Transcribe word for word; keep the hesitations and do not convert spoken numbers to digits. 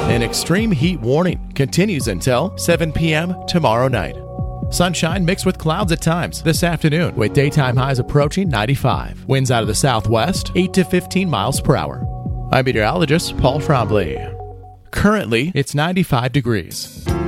An extreme heat warning continues until seven p.m. tomorrow night. Sunshine mixed with clouds at times this afternoon, with daytime highs approaching ninety-five. Winds out of the southwest, eight to fifteen miles per hour. I'm meteorologist Paul Trombley. Currently, it's ninety-five degrees.